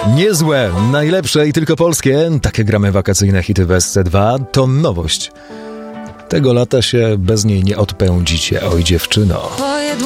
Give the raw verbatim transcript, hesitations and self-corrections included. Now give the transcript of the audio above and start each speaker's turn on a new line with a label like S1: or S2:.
S1: Niezłe, najlepsze i tylko polskie. Takie gramy wakacyjne hity w S C dwa. To nowość. Tego lata się bez niej nie odpędzicie, oj dziewczyno.